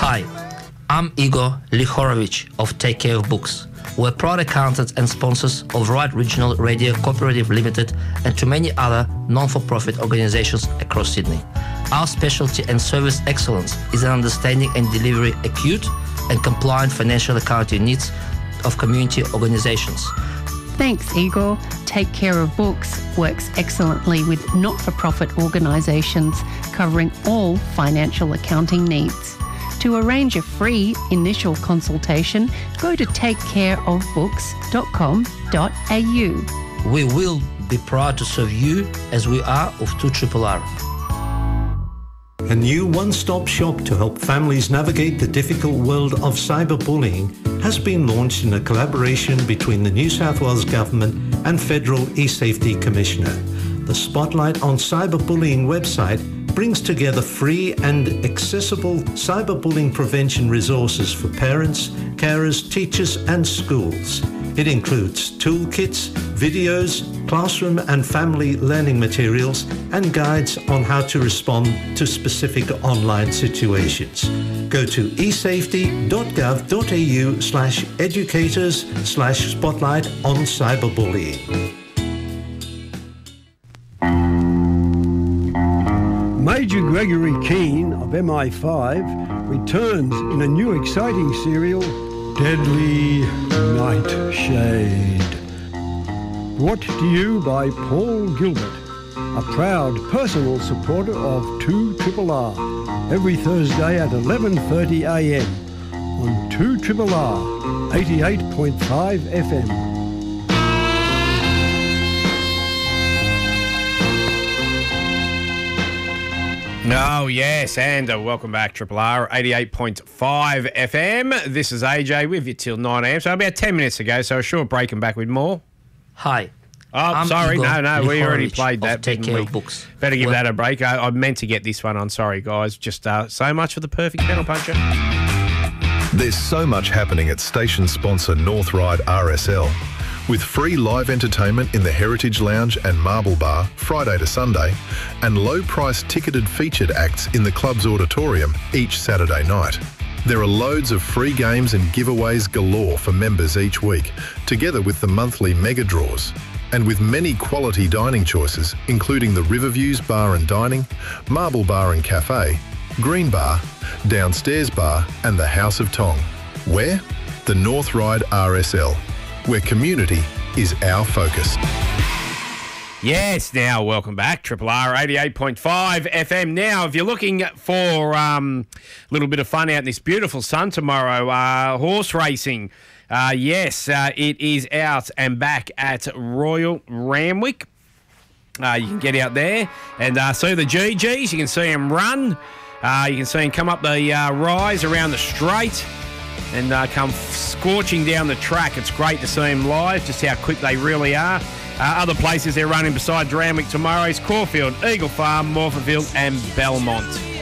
Hi, I'm Igor Lihorovich of Take Care of Books. We're proud accountants and sponsors of Right Regional Radio Cooperative Limited and to many other non-for-profit organizations across Sydney. Our specialty and service excellence is in understanding and delivering acute and compliant financial accounting needs of community organizations. Thanks, Igor. Take Care of Books works excellently with not-for-profit organisations covering all financial accounting needs. To arrange a free initial consultation, go to takecareofbooks.com.au. We will be proud to serve you as we are of 2RRR. A new one-stop shop to help families navigate the difficult world of cyberbullying has been launched in a collaboration between the New South Wales Government and Federal eSafety Commissioner. The Spotlight on Cyberbullying website brings together free and accessible cyberbullying prevention resources for parents, carers, teachers and schools. It includes toolkits, videos, classroom and family learning materials and guides on how to respond to specific online situations. Go to esafety.gov.au/educators/spotlight on cyberbullying. Major Gregory Keane of MI5 returns in a new exciting serial, Deadly Nightshade. Brought to you by Paul Gilbert, a proud personal supporter of 2RRR, every Thursday at 11:30 a.m. on 2RRR 88.5 FM. Oh, yes, and welcome back, Triple R, 88.5 FM. This is AJ with you till 9 a.m, so about 10 minutes ago, so a short break and back with more. Hi. Oh, I'm sorry, Igor no, we already Lihorovich played that, Take didn't Care we? of Books. Better give that a break. I meant to get this one on, sorry, guys. Just so much for the perfect pedal puncher. There's so much happening at station sponsor North Ryde RSL. With free live entertainment in the Heritage Lounge and Marble Bar Friday to Sunday, and low-priced ticketed featured acts in the club's auditorium each Saturday night. There are loads of free games and giveaways galore for members each week, together with the monthly mega draws. And with many quality dining choices, including the Riverviews Bar and Dining, Marble Bar and Cafe, Green Bar, Downstairs Bar and the House of Tong. Where? The North Ryde RSL, where community is our focus. Yes, now welcome back, Triple R 88.5 FM. Now, if you're looking for a little bit of fun out in this beautiful sun tomorrow, horse racing, it is out and back at Royal Randwick. You can get out there and see the GGs. You can see them run. You can see them come up the rise around the straight and come scorching down the track. It's great to see them live, just how quick they really are. Other places they're running besides Randwick tomorrow is Caulfield, Eagle Farm, Morphettville and Belmont.